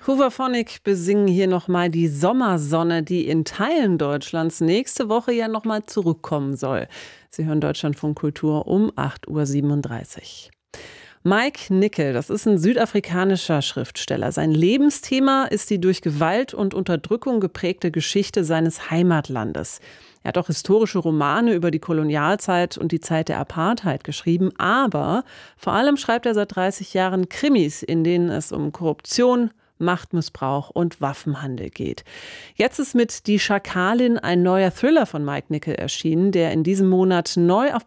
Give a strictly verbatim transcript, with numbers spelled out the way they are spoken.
Hooverphonic besingen hier nochmal die Sommersonne, die in Teilen Deutschlands nächste Woche ja nochmal zurückkommen soll. Sie hören Deutschlandfunk Kultur um acht Uhr siebenunddreißig. Mike Nickel, das ist ein südafrikanischer Schriftsteller. Sein Lebensthema ist die durch Gewalt und Unterdrückung geprägte Geschichte seines Heimatlandes. Er hat auch historische Romane über die Kolonialzeit und die Zeit der Apartheid geschrieben, aber vor allem schreibt er seit dreißig Jahren Krimis, in denen es um Korruption, Machtmissbrauch und Waffenhandel geht. Jetzt ist mit Die Schakalin ein neuer Thriller von Mike Nickel erschienen, der in diesem Monat neu auf